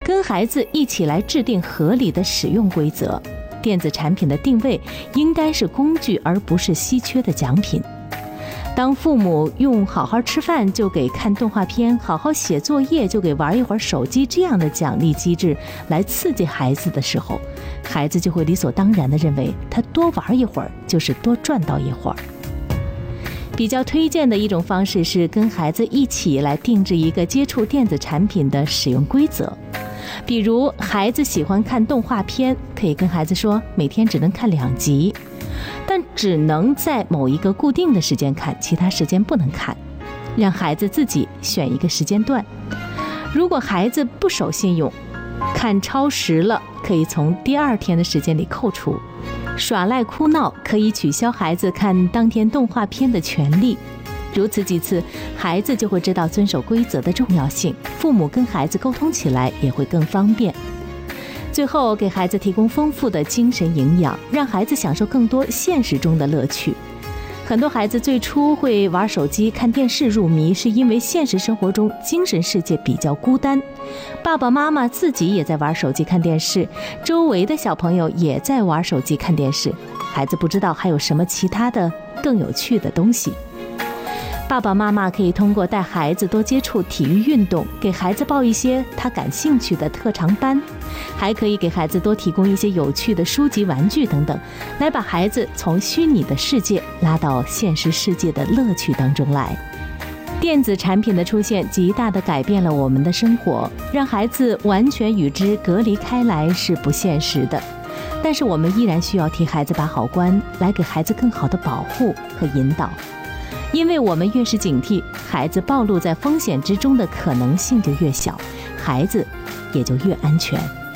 跟孩子一起来制定合理的使用规则。电子产品的定位应该是工具，而不是稀缺的奖品。当父母用好好吃饭就给看动画片，好好写作业就给玩一会儿手机这样的奖励机制来刺激孩子的时候，孩子就会理所当然地认为他多玩一会儿就是多赚到一会儿。比较推荐的一种方式是跟孩子一起来定制一个接触电子产品的使用规则。比如孩子喜欢看动画片，可以跟孩子说每天只能看2集，但只能在某一个固定的时间看，其他时间不能看，让孩子自己选一个时间段。如果孩子不守信用，看超时了，可以从第2天的时间里扣除。耍赖哭闹可以取消孩子看当天动画片的权利。如此几次，孩子就会知道遵守规则的重要性，父母跟孩子沟通起来也会更方便。最后，给孩子提供丰富的精神营养，让孩子享受更多现实中的乐趣。很多孩子最初会玩手机、看电视入迷，是因为现实生活中精神世界比较孤单，爸爸妈妈自己也在玩手机、看电视，周围的小朋友也在玩手机、看电视，孩子不知道还有什么其他的更有趣的东西。爸爸妈妈可以通过带孩子多接触体育运动，给孩子报一些他感兴趣的特长班，还可以给孩子多提供一些有趣的书籍、玩具等等，来把孩子从虚拟的世界拉到现实世界的乐趣当中来。电子产品的出现极大地改变了我们的生活，让孩子完全与之隔离开来是不现实的。但是我们依然需要替孩子把好关，来给孩子更好的保护和引导。因为我们越是警惕，孩子暴露在风险之中的可能性就越小，孩子也就越安全。